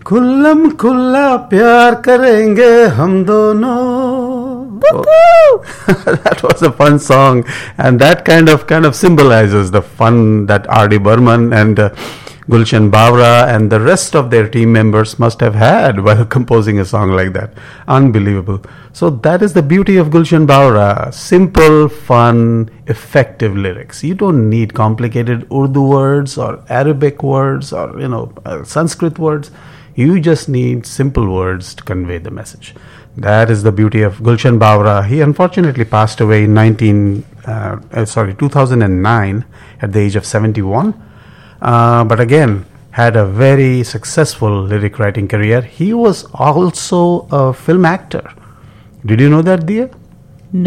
खुल्लम खुल्ला प्यार करेंगे हम दोनों. That was a fun song, and that kind of symbolizes the fun that R.D. Burman and Gulshan Bawra and the rest of their team members must have had while composing a song like that. Unbelievable. So that is the beauty of Gulshan Bawra. Simple, fun, effective lyrics. You don't need complicated Urdu words or Arabic words or Sanskrit words. You just need simple words to convey the message. That is the beauty of Gulshan Bawra. He unfortunately passed away in 2009 at the age of 71. But again, had a very successful lyric writing career. He was also a film actor. Did you know that, Dia?